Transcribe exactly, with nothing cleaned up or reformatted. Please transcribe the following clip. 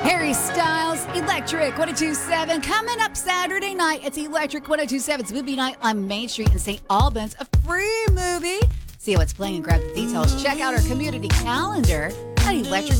Harry Styles, Electric ten twenty-seven. Coming up Saturday night, it's Electric ten twenty-seven's movie night on Main Street in Saint Albans. A free movie. See what's playing and grab the details. Check out our community calendar at electric